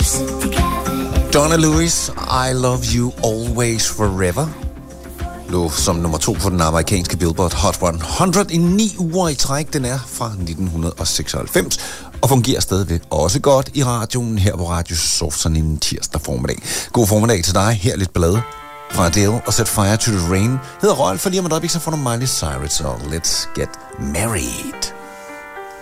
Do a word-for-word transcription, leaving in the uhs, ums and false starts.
Donna Lewis, I Love You Always Forever, lå som nummer to på den amerikanske Billboard Hot hundrede i ni uger i træk. Den er fra nitten seksoghalvfems og fungerer stadigvæk også godt i radioen her på Radio Soft sådan en tirsdag formiddag. God formiddag til dig. Her lidt ballade fra Adele og Set Fire to the Rain. Hedder Rolf, for lige om et øjeblik, så får du Miley Cyrus og Let's Get Married.